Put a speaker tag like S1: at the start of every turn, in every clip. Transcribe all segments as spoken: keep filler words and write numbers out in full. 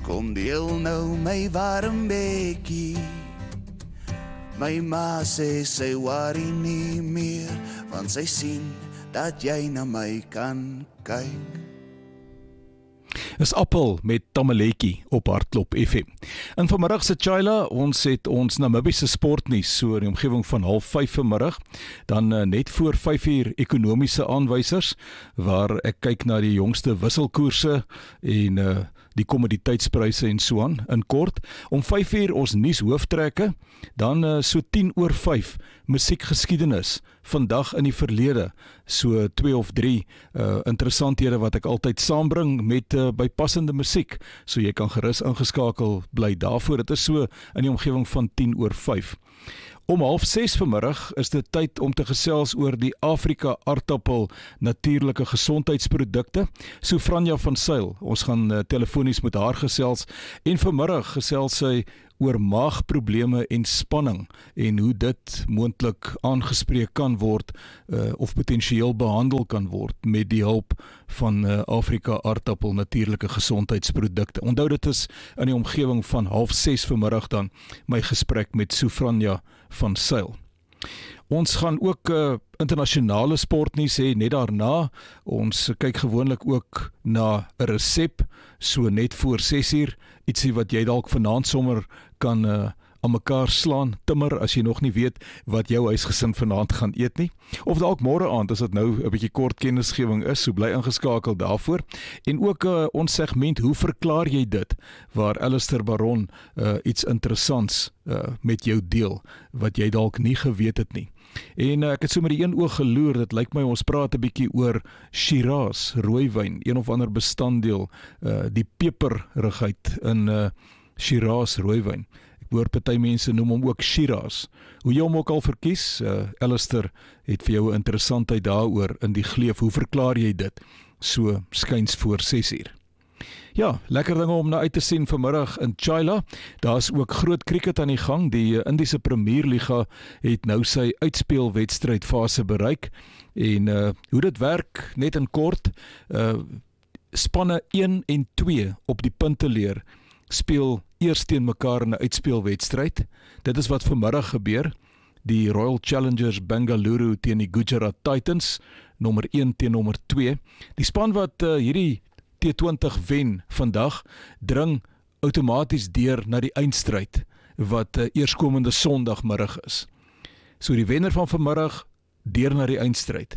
S1: Kom deel nou my warm bekkie. My ma sê sy worry nie meer, want sy sien dat jy na my kan kyk.
S2: Is Appel met Tamaletjie op Hartklop F M. In vanmiddag se Chila, ons het ons Namibiese sportnuus so in die omgewing van half vyf vanmiddag, dan uh, net voor vyf uur ekonomiese aanwysers, waar ek kyk na die jongste wisselkoerse en uh, die kommoditeitspryse en so aan, in kort. Om vyf uur ons nuus hooftrekke, dan uh, so tien oor vyf, musiekgeskiedenis, vandag in die verlede, so twee of drie uh, interessanthede wat ek altyd saambring met uh, bypassende musiek, so jy kan gerus ingeskakel bly daarvoor. Dit is so in die omgewing van tien oor vyf. Om half ses vanmiddag is dit tyd om te gesels oor die Afrika aardappel natuurlike gesondheidsprodukte. Sufranja van Sail, ons gaan uh, telefonies met haar gesels, en vanmiddag gesels sy oor maagprobleme en spanning en hoe dit moontlik aangespreek kan word uh, of potensieel behandel kan word met die hulp van uh, Afrika aardappel natuurlike gesondheidsprodukte. Onthou, dit is in die omgewing van half ses vanmiddag dan my gesprek met Sufranja van Sail. Ons gaan ook uh, internasionale sportnuus hê net daarna. Ons kyk gewoonlik ook na 'n resep, so net voor ses uur, ietsie wat jy dalk vanaand sommer kan uh, aan mekaar slaan, timmer, as jy nog nie weet wat jou huisgesin vanaand gaan eet nie. Of dalk môre aand, as dit nou 'n bietjie kort kennisgewing is, so bly ingeskakel daarvoor. En ook uh, ons segment, hoe verklaar jy dit, waar Alistair Baron uh, iets interessants uh, met jou deel, wat jy dalk nie geweet het nie. En uh, ek het so met die een oog geloer, dit lyk my ons praat 'n bietjie oor Shiraz, rooiwyn, een of ander bestanddeel, uh, die peperigheid in uh, Shiraz rooiwyn. Ek hoor party mense noem hom ook Shiraz. Hoe jy hom ook al verkies, uh, Alistair het vir jou 'n interessantheid daaroor in die gleef. Hoe verklaar jy dit? So skuins voor ses uur. Ja, lekker dinge om na uit te sien vanmiddag in Chila. Daar is ook groot cricket aan die gang. Die Indiese Premierliga het nou sy uitspeelwedstrydfase bereik. En uh, hoe dit werk, net in kort, uh, spanne een en twee op die punteleer speel eers teen mekaar in 'n uitspeelwedstryd. Dit is wat vanmiddag gebeur. Die Royal Challengers Bengaluru teen die Gujarat Titans, nommer een teen nommer twee. Die span wat uh, hierdie T twintig wen vandag, dring outomaties deur na die eindstryd, wat uh, eerskomende Sondagmiddag is. So die wenner van vanmiddag, deur na die eindstryd.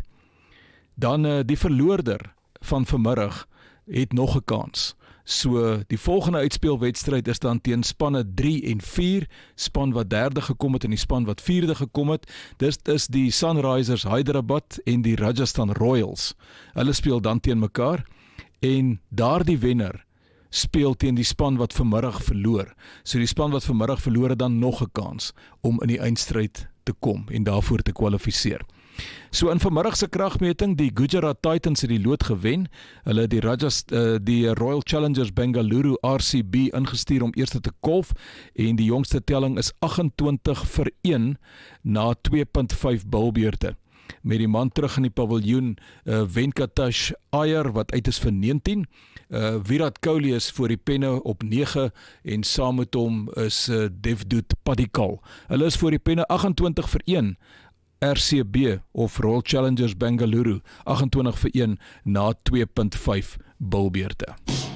S2: Dan uh, die verloorder van vanmiddag het nog 'n kans. So die volgende uitspeelwedstryd is dan teen spanne drie en vier, span wat derde gekom het en die span wat vierde gekom het. Dit is die Sunrisers Hyderabad en die Rajasthan Royals. Hulle speel dan teen mekaar, en daardie wenner speel teen die span wat vanmiddag verloor. So die span wat vanmiddag verloor het dan nog 'n kans om in die eindstryd te kom en daarvoor te kwalifiseer. So in vanmiddag se kragmeting, die Gujarat Titans het die lood gewen. Hulle het die Rajas, uh, die Royal Challengers Bengaluru R C B ingestuur om eerste te kolf, en die jongste telling is agt-en-twintig vir een na twee punt vyf bilbeurte. Met die man terug in die paviljoen, uh, Venkatesh Iyer wat uit is vir negentien, uh, Virat Kohli is voor die penne op nege, en saam met hom is uh, Devdutt Padikkal. Hulle is voor die penne agt-en-twintig vir een, R C B of Royal Challengers Bengaluru agt-en-twintig vir een na twee punt vyf bilbeurte.